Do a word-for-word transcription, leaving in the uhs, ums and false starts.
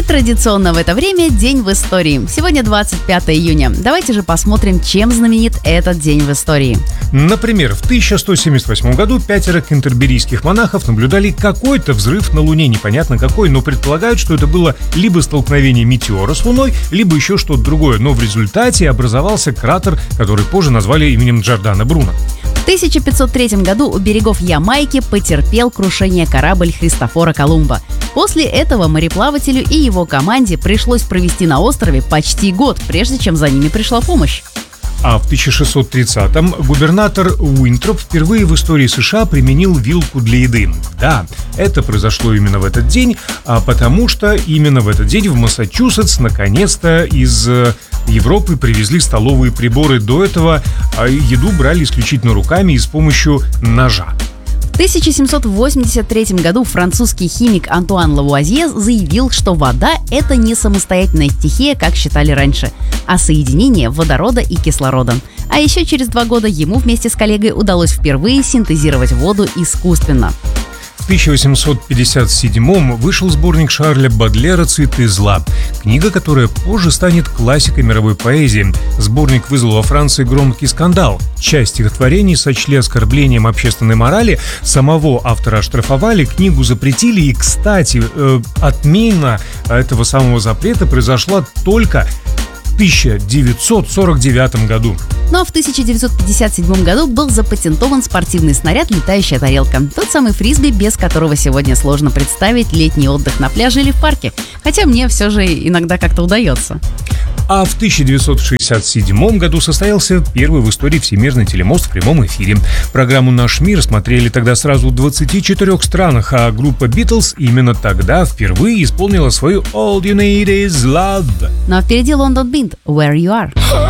традиционно в это время день в истории. Сегодня двадцать пятое июня. Давайте же посмотрим, чем знаменит этот день в истории. Например, в тысяча сто семьдесят восьмом году пятеро кентерберийских монахов наблюдали какой-то взрыв на Луне, непонятно какой, но предполагают, что это было либо столкновение метеора с Луной, либо еще что-то другое. Но в результате образовался кратер, который позже назвали именем Джордано Бруно. В тысяча пятьсот третьем году у берегов Ямайки потерпел крушение корабль Христофора Колумба. После этого мореплавателю и его команде пришлось провести на острове почти год, прежде чем за ними пришла помощь. А в тысяча шестьсот тридцатом губернатор Уинтроп впервые в истории США применил вилку для еды. Да, это произошло именно в этот день, а потому что именно в этот день в Массачусетс наконец-то из Европы привезли столовые приборы. До этого еду брали исключительно руками и с помощью ножа. В тысяча семьсот восемьдесят третьем году французский химик Антуан Лавуазье заявил, что вода – это не самостоятельная стихия, как считали раньше, а соединение водорода и кислорода. А еще через два года ему вместе с коллегой удалось впервые синтезировать воду искусственно. В тысяча восемьсот пятьдесят седьмом вышел сборник Шарля Бодлера «Цветы зла», книга, которая позже станет классикой мировой поэзии. Сборник вызвал во Франции громкий скандал. Часть стихотворений сочли оскорблением общественной морали, самого автора оштрафовали, книгу запретили, и, кстати, э, отмена этого самого запрета произошла только в тысяча девятьсот сорок девятом году. Ну а в тысяча девятьсот пятьдесят седьмом году был запатентован спортивный снаряд «Летающая тарелка». Тот самый фрисби, без которого сегодня сложно представить летний отдых на пляже или в парке. Хотя мне все же иногда как-то удается. А в тысяча девятьсот шестьдесят седьмом году состоялся первый в истории всемирный телемост в прямом эфире. Программу «Наш мир» смотрели тогда сразу в двадцати четырёх странах, а группа Beatles именно тогда впервые исполнила свою «All You Need Is Love». Ну а впереди Лондон Бит «Where You Are».